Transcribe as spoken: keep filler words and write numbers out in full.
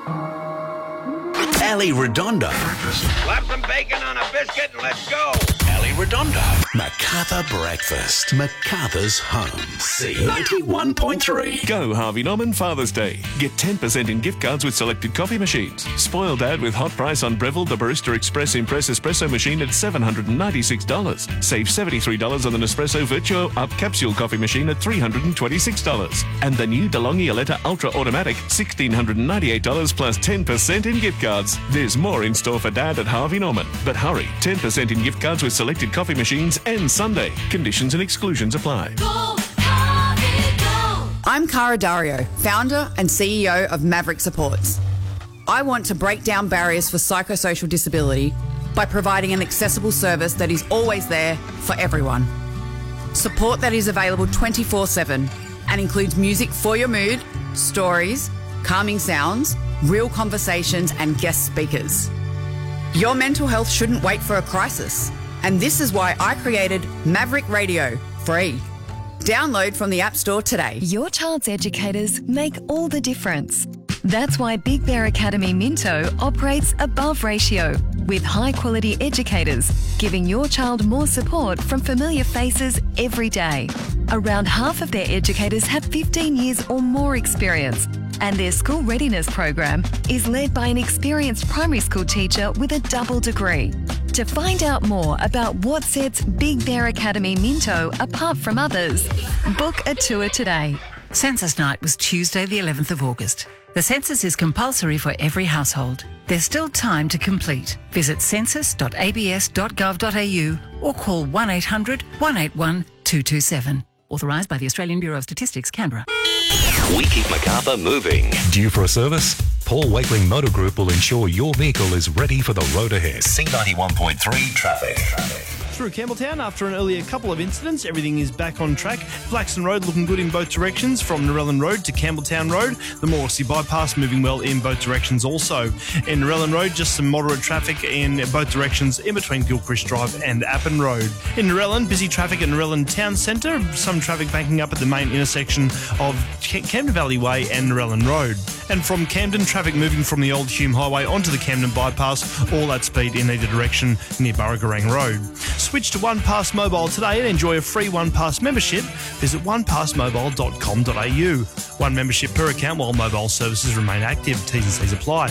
Ali Redondo. Slap some bacon on a biscuit and let's go. Ali Redondo. Macarthur Breakfast. Macarthur's home. C ninety-one point three. Go Harvey Norman Father's Day. Get ten percent in gift cards with selected coffee machines. Spoil Dad with hot price on Breville the Barista Express Impress Espresso machine at seven hundred ninety-six dollars. Save seventy-three dollars on the Nespresso Virtuo Up Capsule coffee machine at three hundred twenty-six dollars. And the new DeLonghi Aletta Ultra Automatic, one thousand six hundred ninety-eight dollars plus ten percent in gift cards. There's more in store for Dad at Harvey Norman. But hurry, ten percent in gift cards with selected coffee machines and Sunday. Conditions and exclusions apply. Go, Harvey, go. I'm Cara Dario, founder and C E O of Maverick Supports. I want to break down barriers for psychosocial disability by providing an accessible service that is always there for everyone. Support that is available twenty-four seven and includes music for your mood, stories, calming sounds, real conversations and guest speakers. Your mental health shouldn't wait for a crisis. And this is why I created Maverick Radio, free. Download from the App Store today. Your child's educators make all the difference. That's why Big Bear Academy Minto operates above ratio with high-quality educators, giving your child more support from familiar faces every day. Around half of their educators have fifteen years or more experience, and their school readiness program is led by an experienced primary school teacher with a double degree. To find out more about what sets Big Bear Academy Minto apart from others, book a tour today. Census night was Tuesday the eleventh of August. The census is compulsory for every household. There's still time to complete. Visit census dot a b s dot gov dot a u or call one eight hundred, one eight one, two two seven. Authorised by the Australian Bureau of Statistics, Canberra. We keep Macarthur moving. Due for a service? Paul Wakeling Motor Group will ensure your vehicle is ready for the road ahead. C ninety-one point three traffic. Through Campbelltown, after an earlier couple of incidents, everything is back on track. Blackstone Road looking good in both directions from Narellan Road to Campbelltown Road. The Morrissey Bypass moving well in both directions also. In Narellan Road, just some moderate traffic in both directions in between Gilchrist Drive and Appin Road. In Narellan, busy traffic at Narellan Town Centre. Some traffic banking up at the main intersection of Camden Valley Way and Narellan Road. And from Camden, traffic moving from the old Hume Highway onto the Camden Bypass, all at speed in either direction near Burragarang Road. Switch to OnePass Mobile today and enjoy a free OnePass membership. Visit one pass mobile dot com dot a u. One membership per account while mobile services remain active. T's and C's apply.